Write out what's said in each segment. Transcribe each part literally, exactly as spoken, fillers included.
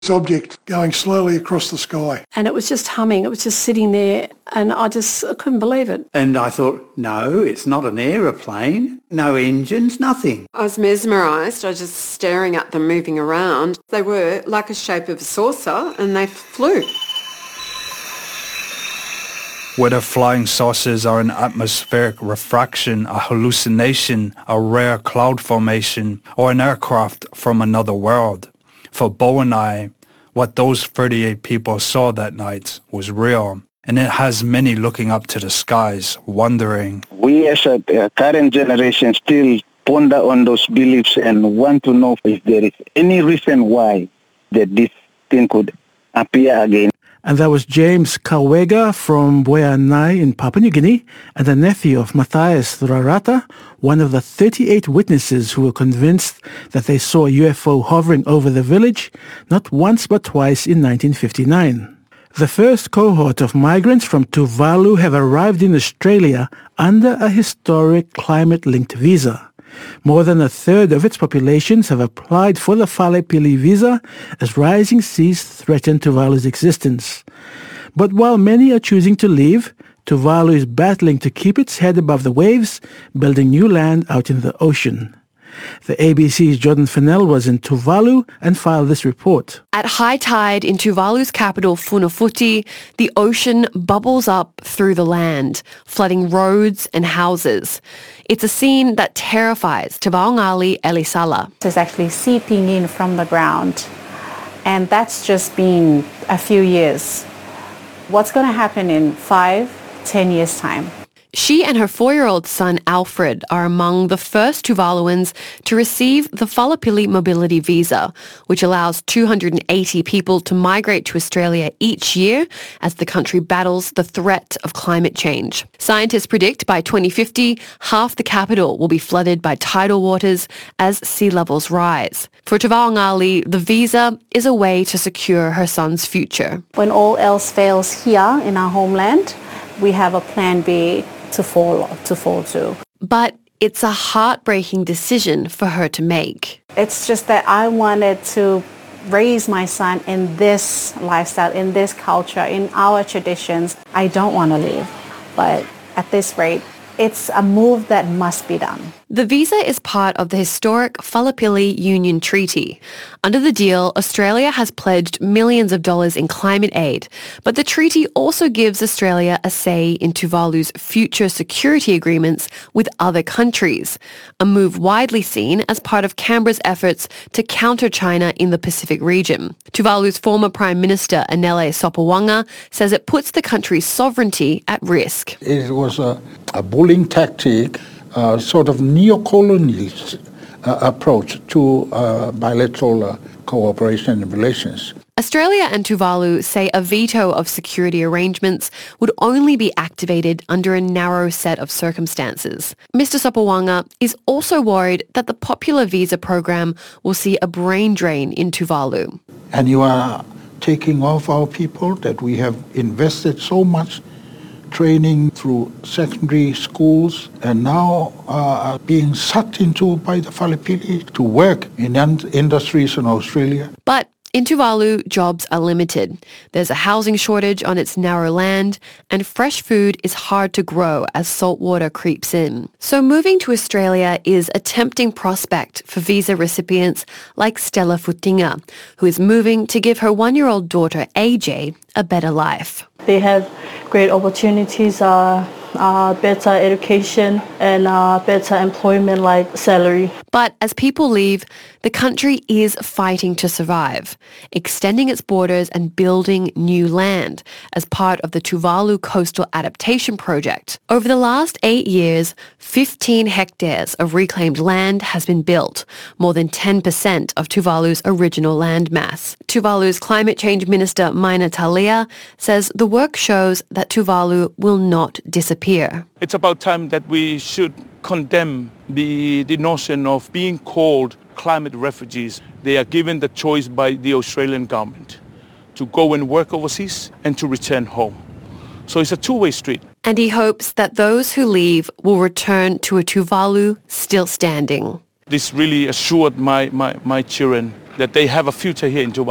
object going slowly across the sky. And it was just humming. It was just sitting there, and I just I couldn't believe it. And I thought, no, it's not an aeroplane. No engines, nothing. I was mesmerised. I was just staring at them moving around. They were like a shape of a saucer, and they flew. Whether flying saucers are an atmospheric refraction, a hallucination, a rare cloud formation, or an aircraft from another world, for Bo and I, what those thirty-eight people saw that night was real, and it has many looking up to the skies, wondering. We as a uh, current generation still ponder on those beliefs and want to know if there is any reason why that this thing could appear again. And that was James Kawega from Boyanai in Papua New Guinea, and the nephew of Matthias Rarata, one of the thirty-eight witnesses who were convinced that they saw a U F O hovering over the village, not once but twice in nineteen fifty-nine. The first cohort of migrants from Tuvalu have arrived in Australia under a historic climate-linked visa. More than a third of its populations have applied for the Falepili visa as rising seas threaten Tuvalu's existence. But while many are choosing to leave, Tuvalu is battling to keep its head above the waves, building new land out in the ocean. The A B C's Jordan Fennell was in Tuvalu and filed this report. At high tide in Tuvalu's capital Funafuti, the ocean bubbles up through the land, flooding roads and houses. It's a scene that terrifies Tabaongali Elisala. It's actually seeping in from the ground, and that's just been a few years. What's going to happen in five, ten years' time? She and her four-year-old son Alfred are among the first Tuvaluans to receive the Falepili Mobility Visa, which allows two hundred eighty people to migrate to Australia each year as the country battles the threat of climate change. Scientists predict by twenty fifty, half the capital will be flooded by tidal waters as sea levels rise. For Tabaongali, the visa is a way to secure her son's future. When all else fails here in our homeland, we have a plan B to fall to fall to. But it's a heartbreaking decision for her to make. It's just that I wanted to raise my son in this lifestyle, in this culture, in our traditions. I don't want to leave, but at this rate, it's a move that must be done. The visa is part of the historic Falepili Union Treaty. Under the deal, Australia has pledged millions of dollars in climate aid, but the treaty also gives Australia a say in Tuvalu's future security agreements with other countries, a move widely seen as part of Canberra's efforts to counter China in the Pacific region. Tuvalu's former Prime Minister, Anele Sopoaga, says it puts the country's sovereignty at risk. It was a, a bullying tactic, Uh, sort of neo-colonialist uh, approach to uh, bilateral uh, cooperation and relations. Australia and Tuvalu say a veto of security arrangements would only be activated under a narrow set of circumstances. Mister Sopoaga is also worried that the popular visa program will see a brain drain in Tuvalu. And you are taking off our people that we have invested so much training through secondary schools, and now uh, being sucked into by the Falepili to work in industries in Australia. But in Tuvalu, jobs are limited. There's a housing shortage on its narrow land, and fresh food is hard to grow as salt water creeps in. So moving to Australia is a tempting prospect for visa recipients like Stella Futinga, who is moving to give her one-year-old daughter A J a better life. They have great opportunities, uh, uh, better education and uh, better employment like salary. But as people leave, the country is fighting to survive, extending its borders and building new land as part of the Tuvalu Coastal Adaptation Project. Over the last eight years, fifteen hectares of reclaimed land has been built, more than ten percent of Tuvalu's original land mass. Tuvalu's climate change minister, Maina Talia, says the work shows that Tuvalu will not disappear. It's about time that we should condemn the, the notion of being called climate refugees. They are given the choice by the Australian government to go and work overseas and to return home. So it's a two-way street. And he hopes that those who leave will return to a Tuvalu still standing. This really assured my, my, my children that they have a future here in Tuvalu.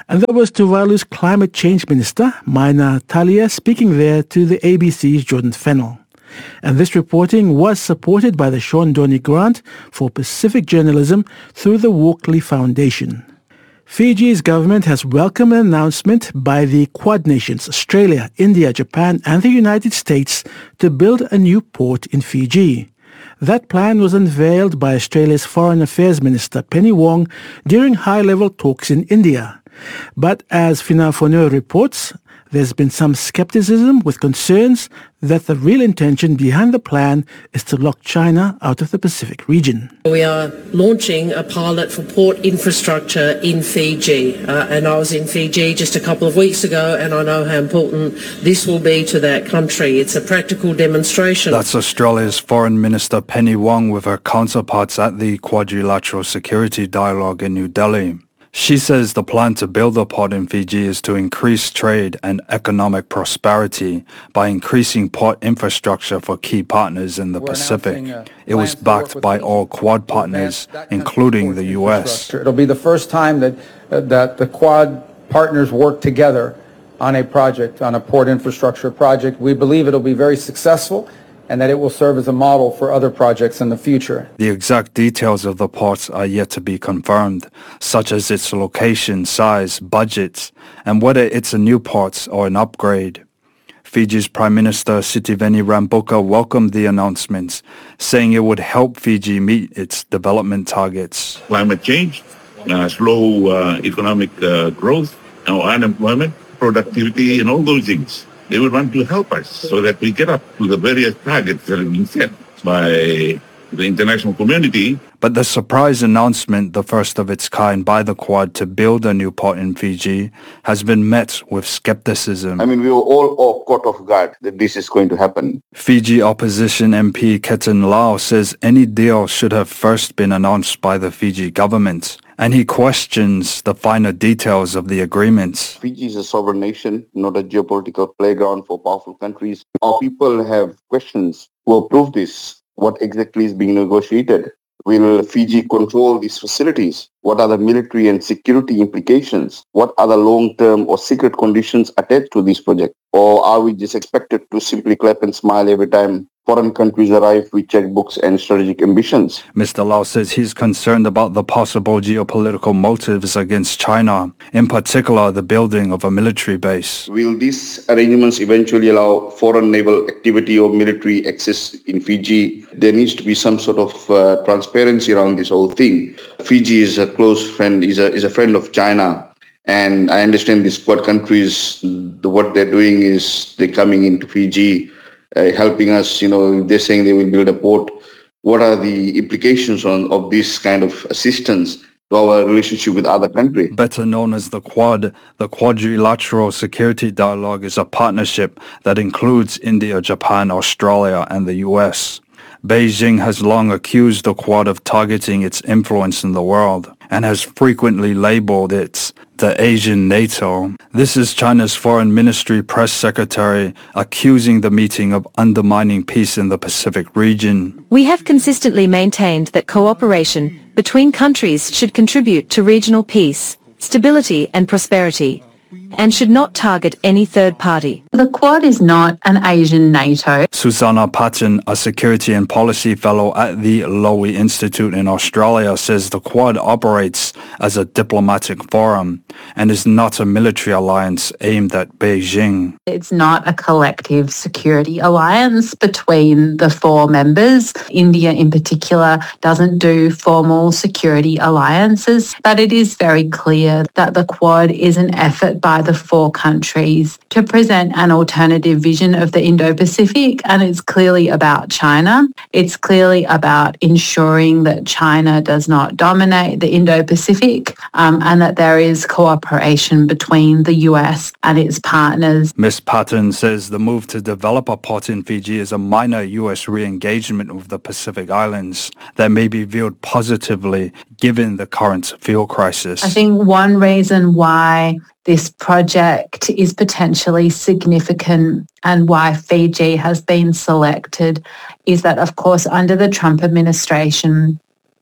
And that was Tuvalu's Climate Change Minister, Maina Talia, speaking there to the A B C's Jordan Fennell. And this reporting was supported by the Sean Dorney Grant for Pacific Journalism through the Walkley Foundation. Fiji's government has welcomed an announcement by the Quad nations, Australia, India, Japan and the United States, to build a new port in Fiji. That plan was unveiled by Australia's Foreign Affairs Minister Penny Wong during high-level talks in India. But as Finafoneur reports, there's been some skepticism with concerns that the real intention behind the plan is to lock China out of the Pacific region. We are launching a pilot for port infrastructure in Fiji, uh, and I was in Fiji just a couple of weeks ago, and I know how important this will be to that country. It's a practical demonstration. That's Australia's Foreign Minister Penny Wong with her counterparts at the Quadrilateral Security Dialogue in New Delhi. She says the plan to build a port in Fiji is to increase trade and economic prosperity by increasing port infrastructure for key partners in the Pacific. It was backed by all Quad partners, including the U S. It'll be the first time that, uh, that the Quad partners work together on a project, on a port infrastructure project. We believe it'll be very successful and that it will serve as a model for other projects in the future. The exact details of the ports are yet to be confirmed, such as its location, size, budgets, and whether it's a new port or an upgrade. Fiji's Prime Minister Sitiveni Rabuka welcomed the announcements, saying it would help Fiji meet its development targets. Climate change, uh, slow uh, economic uh, growth, uh, unemployment, productivity, and all those things. They would want to help us so that we get up to the various targets that have been set by the international community. But the surprise announcement, the first of its kind by the Quad to build a new port in Fiji, has been met with skepticism. I mean, we were all, all caught off guard that this is going to happen. Fiji opposition M P Ketan Lau says any deal should have first been announced by the Fiji government, and he questions the finer details of the agreements. Fiji is a sovereign nation, not a geopolitical playground for powerful countries. Our people have questions. Who approved this? What exactly is being negotiated? Will Fiji control these facilities? What are the military and security implications? What are the long-term or secret conditions attached to this project? Or are we just expected to simply clap and smile every time foreign countries arrive with checkbooks and strategic ambitions? Mister Lau says he's concerned about the possible geopolitical motives against China, in particular the building of a military base. Will these arrangements eventually allow foreign naval activity or military access in Fiji? There needs to be some sort of uh, transparency around this whole thing. Fiji is a close friend, is a, is a friend of China. And I understand these Quad countries, the, what they're doing is they're coming into Fiji, Uh, helping us, you know, they're saying they will build a port. What are the implications on, of this kind of assistance to our relationship with other countries? Better known as the Quad, the Quadrilateral Security Dialogue is a partnership that includes India, Japan, Australia, and the U S. Beijing has long accused the Quad of targeting its influence in the world and has frequently labeled it the Asian NATO. This is China's Foreign Ministry press secretary accusing the meeting of undermining peace in the Pacific region. We have consistently maintained that cooperation between countries should contribute to regional peace, stability and prosperity, and should not target any third party. The Quad is not an Asian NATO. Susanna Patton, a security and policy fellow at the Lowy Institute in Australia, says the Quad operates as a diplomatic forum and is not a military alliance aimed at Beijing. It's not a collective security alliance between the four members. India in particular doesn't do formal security alliances, but it is very clear that the Quad is an effort by the four countries to present an alternative vision of the Indo-Pacific, and it's clearly about China. It's clearly about ensuring that China does not dominate the Indo-Pacific, um, and that there is cooperation between the U S and its partners. Miz Patton says the move to develop a port in Fiji is a minor U S re-engagement with the Pacific Islands that may be viewed positively given the current fuel crisis. I think one reason why this project is potentially significant and why Fiji has been selected is that, of course, under the Trump administration,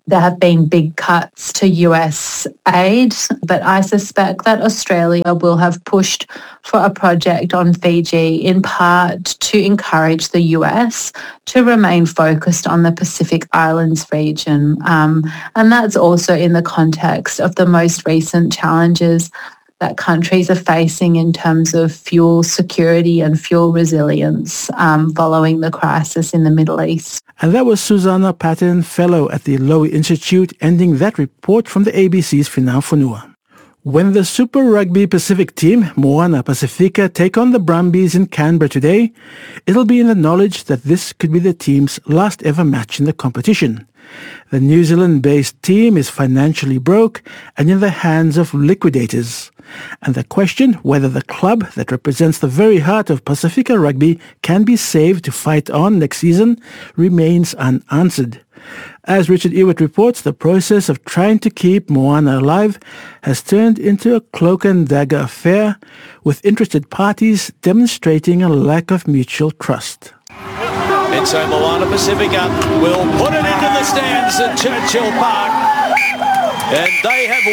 There have been big cuts to U S aid, but I suspect that Australia will have pushed for a project on Fiji in part to encourage the U S to remain focused on the Pacific Islands region. Um, and that's also in the context of the most recent challenges that countries are facing in terms of fuel security and fuel resilience um, following the crisis in the Middle East. And that was Susanna Patton, Fellow at the Lowy Institute, ending that report from the A B C's Finau Fonua. When the Super Rugby Pacific team, Moana Pacifica, take on the Brumbies in Canberra today, it'll be in the knowledge that this could be the team's last ever match in the competition. The New Zealand-based team is financially broke and in the hands of liquidators. And the question whether the club that represents the very heart of Pacifica rugby can be saved to fight on next season remains unanswered. As Richard Ewart reports, the process of trying to keep Moana alive has turned into a cloak and dagger affair, with interested parties demonstrating a lack of mutual trust. And so Moana Pacifica will put it into the stands at Churchill Park. And they have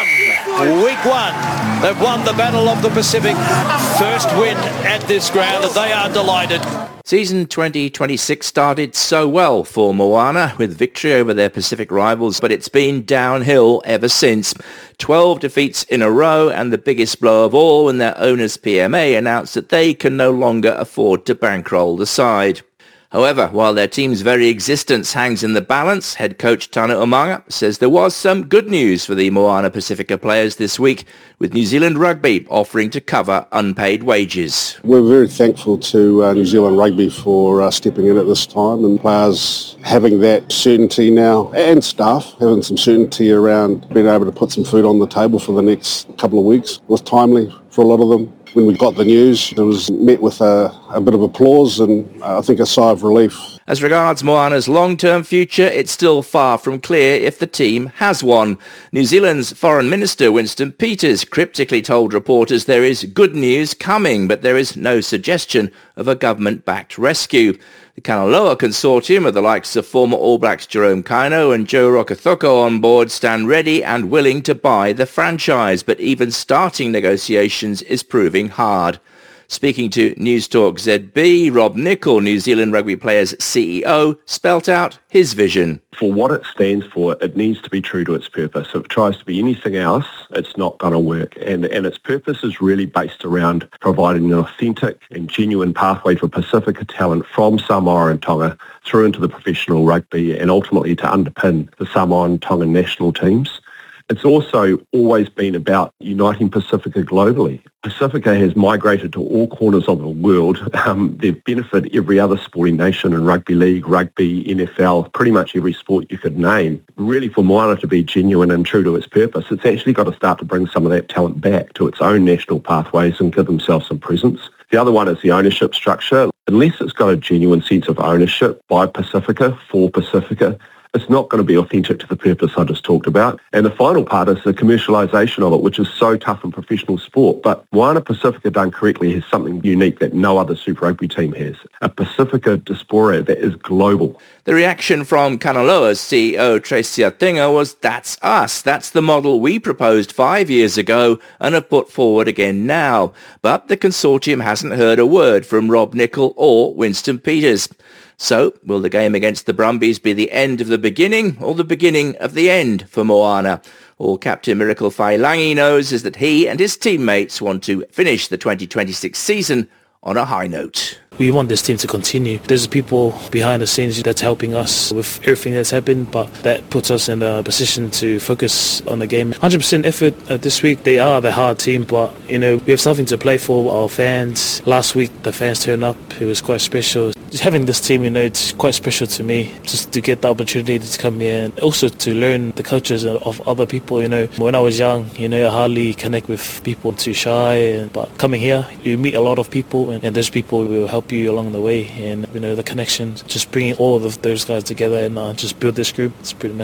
won week one. They've won the Battle of the Pacific. First win at this ground, and they are delighted. Season twenty twenty-six started so well for Moana with victory over their Pacific rivals, but it's been downhill ever since. twelve defeats in a row, and the biggest blow of all when their owners P M A announced that they can no longer afford to bankroll the side. However, while their team's very existence hangs in the balance, head coach Tana Umaga says there was some good news for the Moana Pacifica players this week, with New Zealand Rugby offering to cover unpaid wages. We're very thankful to uh, New Zealand Rugby for uh, stepping in at this time, and players having that certainty now, and staff having some certainty around being able to put some food on the table for the next couple of weeks. It was timely for a lot of them. When we got the news, it was met with a, a bit of applause and uh, I think a sigh of relief. As regards Moana's long-term future, it's still far from clear if the team has one. New Zealand's Foreign Minister Winston Peters cryptically told reporters there is good news coming, but there is no suggestion of a government-backed rescue. The Kanaloa consortium of the likes of former All Blacks Jerome Kaino and Joe Rokocoko on board stand ready and willing to buy the franchise, but even starting negotiations is proving hard. Speaking to News Talk Z B, Rob Nichol, New Zealand Rugby Players C E O, spelt out his vision. For what it stands for, it needs to be true to its purpose. If it tries to be anything else, it's not going to work. And, and its purpose is really based around providing an authentic and genuine pathway for Pacifica talent from Samoa and Tonga through into the professional rugby and ultimately to underpin the Samoa and Tonga national teams. It's also always been about uniting Pacifica globally. Pacifica has migrated to all corners of the world. Um, they've benefited every other sporting nation in rugby league, rugby, N F L, pretty much every sport you could name. Really, for Moana to be genuine and true to its purpose, it's actually got to start to bring some of that talent back to its own national pathways and give themselves some presence. The other one is the ownership structure. Unless it's got a genuine sense of ownership by Pacifica, for Pacifica, it's not going to be authentic to the purpose I just talked about. And the final part is the commercialisation of it, which is so tough in professional sport. But Moana Pacifica done correctly has something unique that no other Super Rugby team has. A Pacifica diaspora that is global. The reaction from Kanaloa's C E O Tracy Atinga was, that's us. That's the model we proposed five years ago and have put forward again now. But the consortium hasn't heard a word from Rob Nichol or Winston Peters. So, will the game against the Brumbies be the end of the beginning or the beginning of the end for Moana? All Captain Miracle Failangi knows is that he and his teammates want to finish the twenty twenty-six season on a high note. We want this team to continue. There's people behind the scenes that's helping us with everything that's happened, but that puts us in a position to focus on the game. one hundred percent effort uh, this week. They are the hard team, but you know we have something to play for. Our fans. Last week the fans turned up. It was quite special. Just having this team, you know, it's quite special to me. Just to get the opportunity to come here and also to learn the cultures of other people. You know, when I was young, you know, I hardly connect with people. Too shy, but coming here, you meet a lot of people, and, and there's people who will help you along the way, and you know the connections, just bringing all of those guys together and uh, just build this group, it's pretty massive.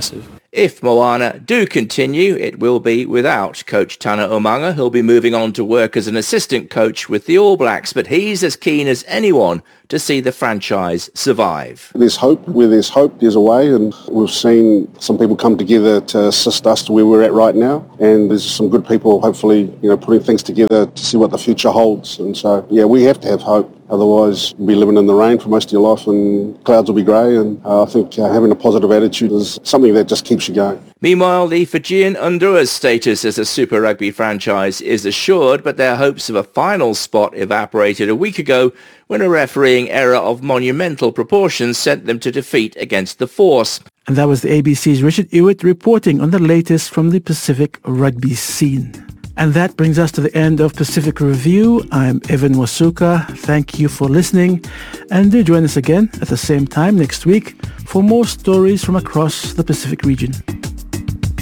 If Moana do continue, it will be without coach Tana Umaga. He'll be moving on to work as an assistant coach with the All Blacks, but he's as keen as anyone to see the franchise survive. There's hope. Where there's hope, there's a way, and we've seen some people come together to assist us to where we're at right now, and there's some good people hopefully, you know, putting things together to see what the future holds. And so, yeah, we have to have hope. Otherwise, we'll be living in the rain for most of your life and clouds will be grey, and uh, I think uh, having a positive attitude is something that just keeps you going. Meanwhile, the Fijian Undua's status as a Super Rugby franchise is assured, but their hopes of a final spot evaporated a week ago when a refereeing error of monumental proportions sent them to defeat against the Force. And that was the A B C's Richard Ewitt reporting on the latest from the Pacific rugby scene. And that brings us to the end of Pacific Review. I'm Evan Wasuka. Thank you for listening. And do join us again at the same time next week for more stories from across the Pacific region.